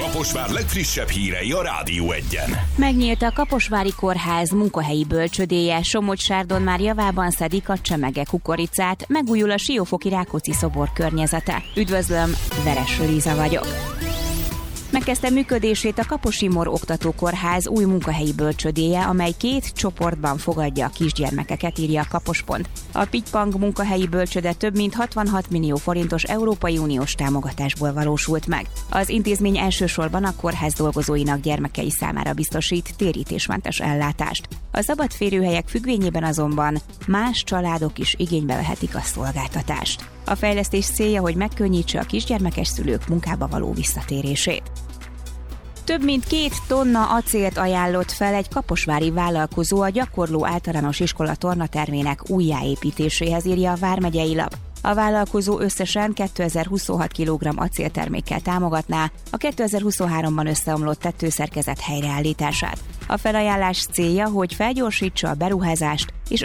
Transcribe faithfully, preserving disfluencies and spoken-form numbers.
Kaposvár legfrissebb hírei a Rádió Egyen. Megnyílt a Kaposvári Kórház munkahelyi bölcsödéje, Somogy-Sárdon már javában szedik a csemege kukoricát, megújul a Siófoki Rákóczi szobor környezete. Üdvözlöm, Veres Liza vagyok. Megkezdte működését a Kaposi-Mor Oktatókórház új munkahelyi bölcsödéje, amely két csoportban fogadja a kisgyermekeket, írja a Kapospont. A Pitypang munkahelyi bölcsöde több mint hatvanhat millió forintos Európai Uniós támogatásból valósult meg. Az intézmény elsősorban a kórház dolgozóinak gyermekei számára biztosít térítésmentes ellátást. A szabad férőhelyek függvényében azonban más családok is igénybe vehetik a szolgáltatást. A fejlesztés célja, hogy megkönnyítse a kisgyermekes szülők munkába való visszatérését. Több mint két tonna acélt ajánlott fel egy kaposvári vállalkozó a gyakorló általános iskola tornatermének újjáépítéséhez, írja a Vármegyei Lap. A vállalkozó összesen kétezer-huszonhat kilogramm acéltermékkel támogatná a kétezer-huszonháromban összeomlott tetőszerkezet helyreállítását. A felajánlás célja, hogy felgyorsítsa a beruházást és